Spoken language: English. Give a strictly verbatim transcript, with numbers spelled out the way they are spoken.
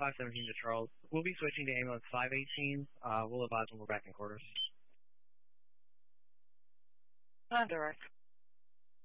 five seventeen to Charles. We'll be switching to ambulance five eighteen. Uh, we'll advise when we're back in quarters. Uh, direct.